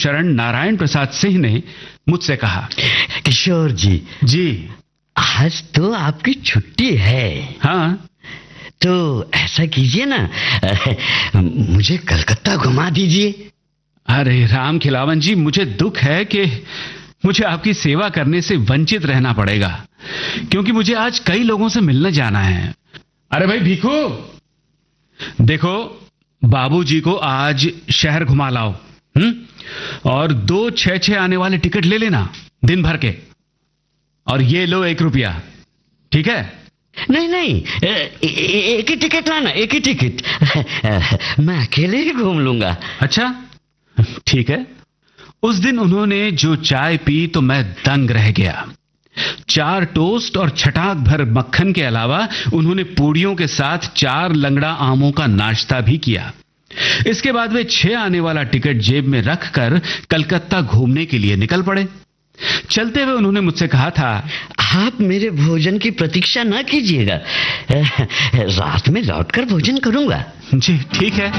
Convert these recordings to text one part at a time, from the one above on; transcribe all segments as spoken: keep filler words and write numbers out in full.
शरण नारायण प्रसाद सिंह ने मुझसे कहा, किशोर जी जी आज तो आपकी छुट्टी है। हाँ, तो ऐसा कीजिए ना, मुझे कलकत्ता घुमा दीजिए। अरे राम खिलावन जी, मुझे दुख है कि मुझे आपकी सेवा करने से वंचित रहना पड़ेगा, क्योंकि मुझे आज कई लोगों से मिलने जाना है। अरे भाई भीखू, देखो बाबूजी को आज शहर घुमा लाओ, हम्म और दो छह छह आने वाले टिकट ले लेना दिन भर के, और ये लो एक रुपया, ठीक है? नहीं नहीं, एक ही टिकट लाना, एक ही टिकट। मैं अकेले ही घूम लूंगा। अच्छा ठीक है। उस दिन उन्होंने जो चाय पी तो मैं दंग रह गया। चार टोस्ट और छटाक भर मक्खन के अलावा उन्होंने पूड़ियों के साथ चार लंगड़ा आमों का नाश्ता भी किया। इसके बाद वे छह आने वाला टिकट जेब में रखकर कलकत्ता घूमने के लिए निकल पड़े। चलते हुए उन्होंने मुझसे कहा था, आप मेरे भोजन की प्रतीक्षा ना कीजिएगा, रात में लौटकर भोजन करूंगा। जी ठीक है।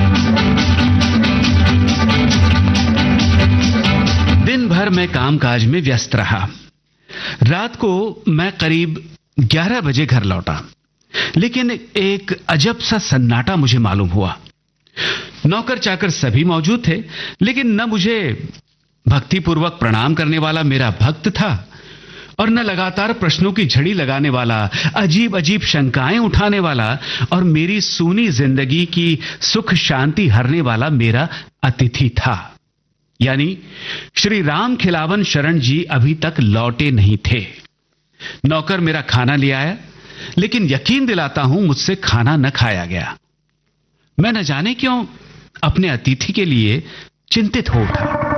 दिन भर मैं कामकाज में व्यस्त रहा। रात को मैं करीब ग्यारह बजे घर लौटा, लेकिन एक अजब सा सन्नाटा मुझे मालूम हुआ। नौकर चाकर सभी मौजूद थे, लेकिन न मुझे भक्तिपूर्वक प्रणाम करने वाला मेरा भक्त था, और न लगातार प्रश्नों की झड़ी लगाने वाला, अजीब अजीब शंकाएं उठाने वाला और मेरी सूनी जिंदगी की सुख शांति हरने वाला मेरा अतिथि था। यानी श्री राम खिलावन शरण जी अभी तक लौटे नहीं थे। नौकर मेरा खाना ले आया, लेकिन यकीन दिलाता हूं मुझसे खाना न खाया गया। मैं न जाने क्यों अपने अतिथि के लिए चिंतित हो उठा।